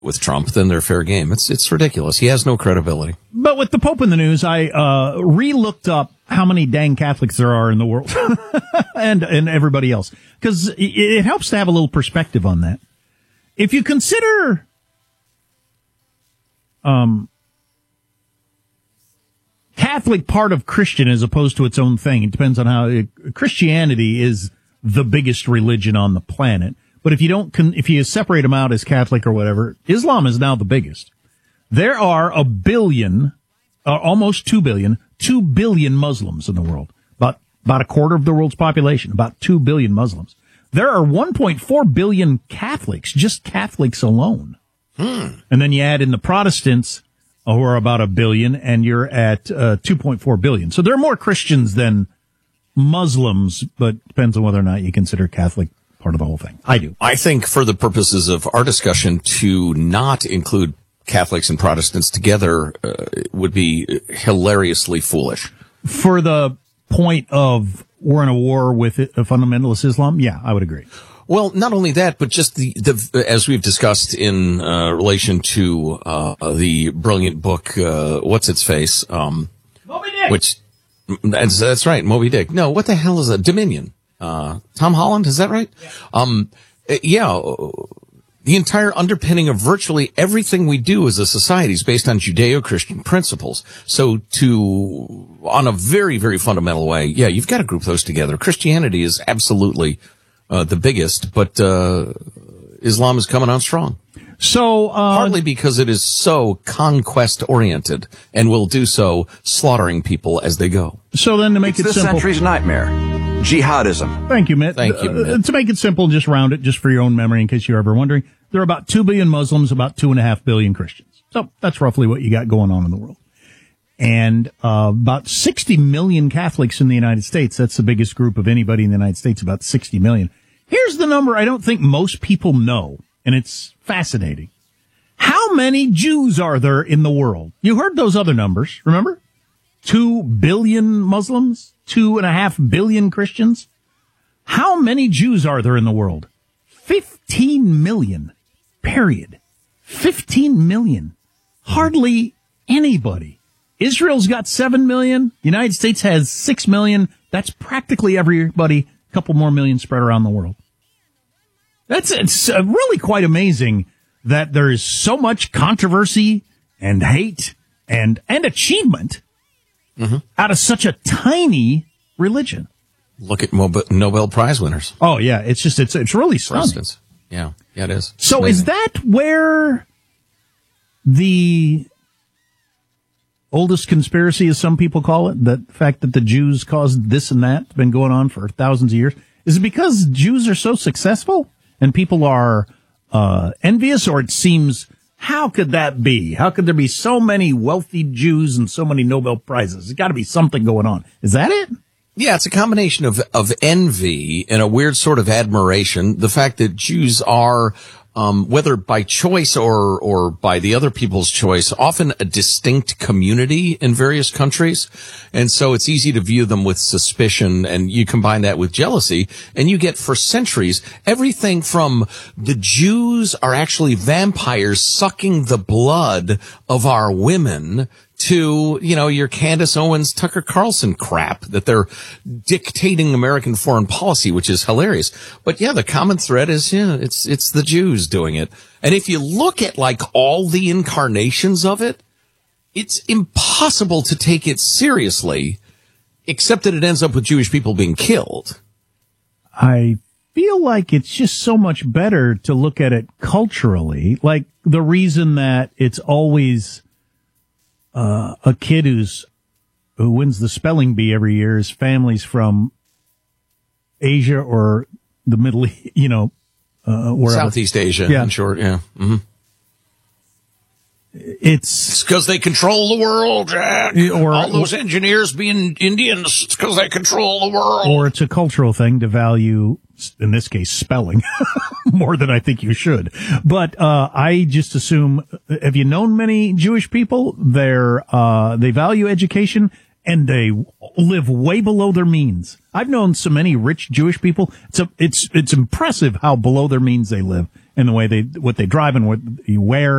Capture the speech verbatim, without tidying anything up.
with Trump, then they're fair game. It's it's ridiculous. He has no credibility. But with the Pope in the news, I uh, re-looked up how many dang Catholics there are in the world and and everybody else, because it, it helps to have a little perspective on that. If you consider um, Catholic part of Christian as opposed to its own thing, it depends on how it, Christianity is the biggest religion on the planet. But if you don't, if you separate them out as Catholic or whatever, Islam is now the biggest. There are a billion, uh, almost two billion, two billion Muslims in the world. About, about a quarter of the world's population, about two billion Muslims. There are one point four billion Catholics, just Catholics alone. Hmm. And then you add in the Protestants, uh, who are about a billion, and you're at, uh, two point four billion. So there are more Christians than Muslims, but depends on whether or not you consider Catholic part of the whole thing. I do. I think for the purposes of our discussion, to not include Catholics and Protestants together uh, would be hilariously foolish. For the point of we're in a war with a fundamentalist Islam, yeah, I would agree. Well, not only that, but just the, the as we've discussed in uh, relation to uh, the brilliant book, uh, What's Its Face? Um, Moby Dick! Which, that's, that's right, Moby Dick. No, what the hell is that? Dominion. Uh, Tom Holland, is that right? Yeah. Um, yeah, the entire underpinning of virtually everything we do as a society is based on Judeo-Christian principles. So to, on a very, very fundamental way, yeah, you've got to group those together. Christianity is absolutely, uh, the biggest, but, uh, Islam is coming on strong. So, uh, partly because it is so conquest oriented and will do so slaughtering people as they go. So then to make it's it this simple. century's nightmare. Jihadism. Thank you, Mitt. Thank you, Mitt. Uh, to make it simple, just round it, just for your own memory, in case you're ever wondering. There are about two billion Muslims, about two and a half billion Christians. So that's roughly what you got going on in the world. And, uh, about sixty million Catholics in the United States. That's the biggest group of anybody in the United States, about sixty million. Here's the number I don't think most people know, and it's fascinating. How many Jews are there in the world? You heard those other numbers, remember? Two billion Muslims, two and a half billion Christians. How many Jews are there in the world? Fifteen million, period. Fifteen million. Hardly anybody. Israel's got seven million. The United States has six million. That's practically everybody. A couple more million spread around the world. That's, it's uh, really quite amazing that there is so much controversy and hate and, and achievement mm-hmm. out of such a tiny religion. Look at Nobel Prize winners. Oh, yeah. It's just, it's, it's really stunning. For instance. Yeah. Yeah, it is. So amazing. Is that where the oldest conspiracy, as some people call it, the fact that the Jews caused this and that, been going on for thousands of years, is it because Jews are so successful and people are uh envious, or it seems, how could that be? How could there be so many wealthy Jews and so many Nobel Prizes? There's got to be something going on. Is that it? Yeah, it's a combination of, of envy and a weird sort of admiration. The fact that Jews are, um, whether by choice or, or by the other people's choice, often a distinct community in various countries. And so it's easy to view them with suspicion, and you combine that with jealousy, and you get for centuries everything from the Jews are actually vampires sucking the blood of our women to, you know, your Candace Owens, Tucker Carlson crap that they're dictating American foreign policy, which is hilarious. But yeah, the common thread is, yeah, it's, it's the Jews doing it. And if you look at like all the incarnations of it, it's impossible to take it seriously, except that it ends up with Jewish people being killed. I feel like it's just so much better to look at it culturally. Like the reason that it's always Uh, a kid who's, who wins the spelling bee every year is families from Asia or the Middle East, you know, uh, wherever. Southeast Asia, yeah. in short, yeah. Mm-hmm. It's because they control the world, Jack. Or all those engineers being Indians, it's because they control the world. Or it's a cultural thing to value, in this case, spelling more than I think you should. But uh I just assume, have you known many Jewish people? They're uh they value education and they live way below their means. I've known so many rich Jewish people. It's a, it's it's impressive how below their means they live. and the way they what they drive and what you wear